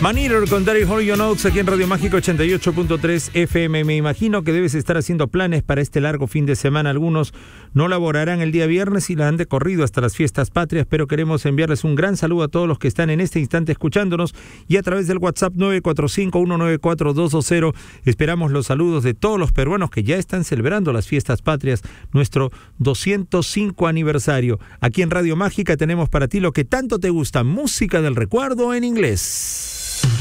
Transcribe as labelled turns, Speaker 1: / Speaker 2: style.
Speaker 1: Maneater con Daddy Hold Your Notes aquí en Radio Mágica 88.3 FM. Me imagino que debes estar haciendo planes para este largo fin de semana. Algunos no laborarán el día viernes y la han de corrido hasta las fiestas patrias, pero queremos enviarles un gran saludo a todos los que están en este instante escuchándonos y a través del WhatsApp 945-194-220. Esperamos los saludos de todos los peruanos que ya están celebrando las fiestas patrias, nuestro 205 aniversario. Aquí en Radio Mágica tenemos para ti lo que tanto te gusta, música del recuerdo en inglés.